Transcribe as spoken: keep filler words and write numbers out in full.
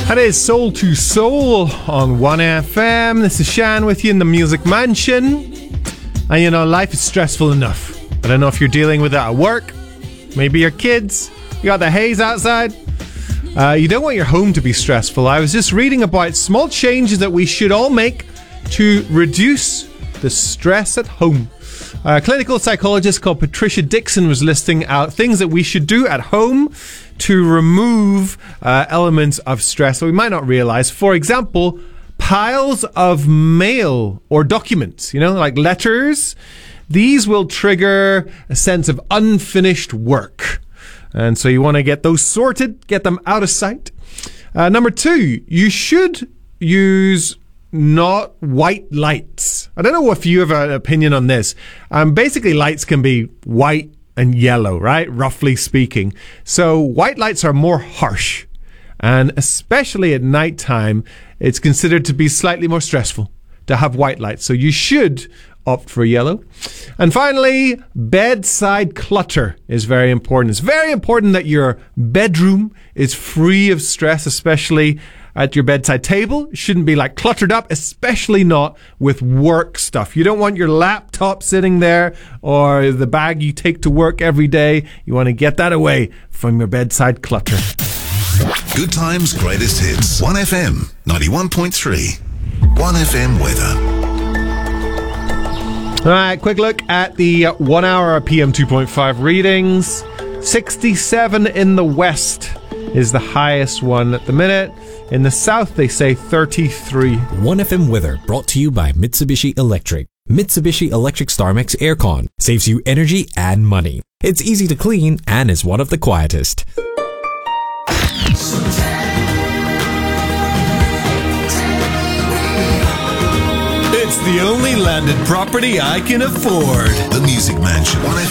That is Soul to Soul on one F M. This is Shan with you in the Music Mansion. And you know, life is stressful enough. I don't know if you're dealing with it at work, maybe your kids, you got the haze outside. Uh, you don't want your home to be stressful. I was just reading about small changes that we should all make to reduce the stress at home. A clinical psychologist called Patricia Dixon was listing out things that we should do at home to remove uh, elements of stress that we might not realize. For example, piles of mail or documents, you know, like letters. These will trigger a sense of unfinished work. And so you want to get those sorted, get them out of sight. Uh, number two, you should use not white lights. I don't know if you have an opinion on this. Um, basically, lights can be white and yellow, right? Roughly speaking. So white lights are more harsh. And especially at nighttime, it's considered to be slightly more stressful to have white lights. So you should opt for yellow. And finally, bedside clutter is very important. It's very important that your bedroom is free of stress, especially at your bedside table. It shouldn't be like cluttered up, especially not with work stuff. You don't want your laptop sitting there or the bag you take to work every day. You want to get that away from your bedside clutter. Good times, greatest hits. one F M ninety-one point three. one F M weather. All right, quick look at the one hour P M two point five readings. sixty-seven in the west is the highest one at the minute. In the south, they say thirty-three. one F M weather brought to you by Mitsubishi Electric. Mitsubishi Electric StarMix Aircon saves you energy and money. It's easy to clean and is one of the quietest. It's the only landed property I can afford. The Music Mansion. one